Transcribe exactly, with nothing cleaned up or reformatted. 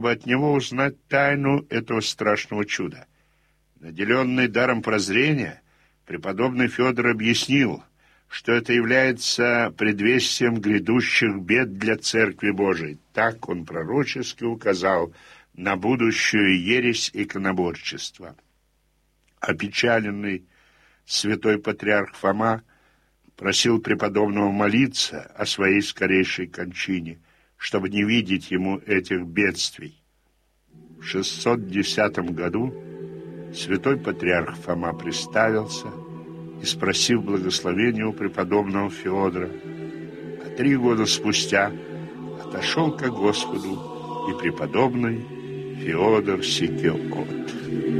от него узнать тайну этого страшного чуда. Наделенный даром прозрения, преподобный Федор объяснил, что это является предвестием грядущих бед для Церкви Божией. Так он пророчески указал на будущую ересь иконоборчества. Опечаленный святой патриарх Фома просил преподобного молиться о своей скорейшей кончине, чтобы не видеть ему этих бедствий. В шестьсот десятом году святой патриарх Фома приставился и, спросив благословения у преподобного Феодора, а три года спустя отошел ко Господу и преподобный Феодор Сикелкот.